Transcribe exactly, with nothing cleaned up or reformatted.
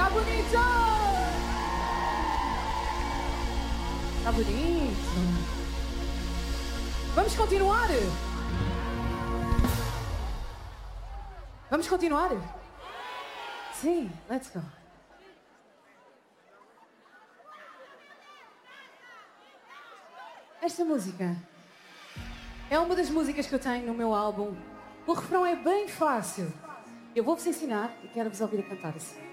bonito! Tá bonito! Vamos continuar? Vamos continuar? Sim, let's go. Esta música é uma das músicas que eu tenho no meu álbum. O refrão é bem fácil. Eu vou-vos ensinar e quero-vos ouvir a cantar assim.